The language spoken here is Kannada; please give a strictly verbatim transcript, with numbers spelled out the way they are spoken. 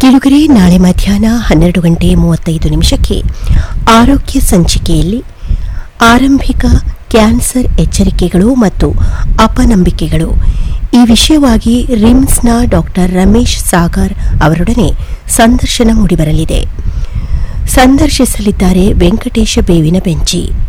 ಕೇಳುಗರೆ, ನಾಳೆ ಮಧ್ಯಾಹ್ನ ಹನ್ನೆರಡು ಗಂಟೆ ಮೂವತ್ತೈದು ನಿಮಿಷಕ್ಕೆ ಆರೋಗ್ಯ ಸಂಚಿಕೆಯಲ್ಲಿ ಆರಂಭಿಕ ಕ್ಯಾನ್ಸರ್ ಎಚ್ಚರಿಕೆಗಳು ಮತ್ತು ಅಪನಂಬಿಕೆಗಳು ಈ ವಿಷಯವಾಗಿ ರಿಮ್ಸ್ನ ಡಾಕ್ಟರ್ ರಮೇಶ್ ಸಾಗರ್ ಅವರೊಡನೆ ಸಂದರ್ಶನ ಮೂಡಿಬರಲಿದೆ. ಸಂದರ್ಶಿಸಲಿದ್ದಾರೆ ವೆಂಕಟೇಶ ಬೇವಿನ ಬೆಂಚಿ.